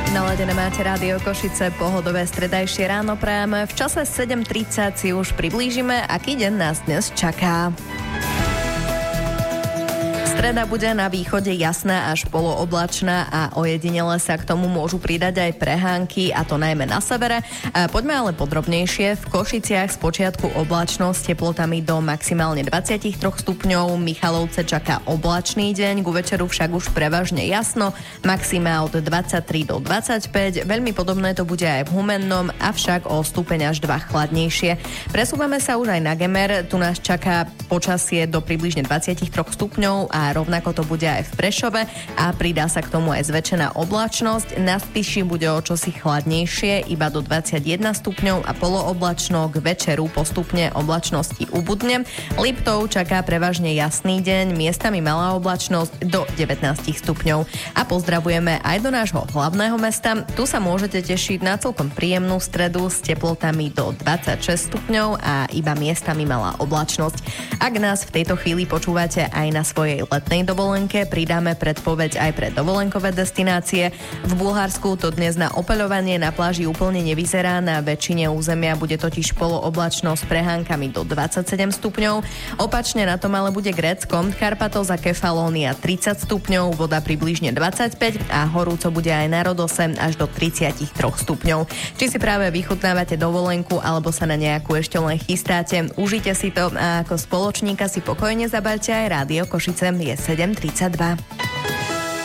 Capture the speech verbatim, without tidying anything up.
Naladené máte Rádio Košice, pohodové stredajšie ráno prajeme. V čase sedem tridsať si už priblížime, aký deň nás dnes čaká. Streda bude na východe jasná až polooblačná a ojedinele sa k tomu môžu pridať aj prehánky, a to najmä na severe. Poďme ale podrobnejšie. V Košiciach spočiatku oblačnosť s teplotami do maximálne dvadsaťtri stupňov. Michalovce čaká oblačný deň, ku večeru však už prevažne jasno, maxima od dvadsaťtri do dvadsaťpäť. Veľmi podobné to bude aj v Humennom, avšak o stupeň až dva chladnejšie. Presúvame sa už aj na Gemer, tu nás čaká počasie do približne dvadsaťtri stupňov a rovnako to bude aj v Prešove a pridá sa k tomu aj zväčšená oblačnosť. Na Spiši bude o čosi chladnejšie, iba do dvadsaťjeden stupňov a polooblačno, k večeru postupne oblačnosti ubudne. Liptov čaká prevažne jasný deň, miestami malá oblačnosť do devätnásť stupňov. A pozdravujeme aj do nášho hlavného mesta. Tu sa môžete tešiť na celkom príjemnú stredu s teplotami do dvadsaťšesť stupňov a iba miestami malá oblačnosť. Ak nás v tejto chvíli počúvate aj na svojej letnej dovolenke, pridáme predpoveď aj pre dovolenkové destinácie. V Bulharsku to dnes na opeľovanie na pláži úplne nevyzerá, na väčšine územia bude totiž polooblačno s prehánkami do dvadsaťsedem stupňov. Opačne na tom ale bude Grécko, Karpatos a Kefalónia tridsať stupňov, voda približne dvadsaťpäť a horúco bude aj na Rodose až do tridsaťtri stupňov. Či si práve vychutnávate dovolenku alebo sa na nejakú ešte len chystáte, užite si to a ako spoločníka si pokojne zabaľte aj Rádio Košice. Je sedem tridsaťdva.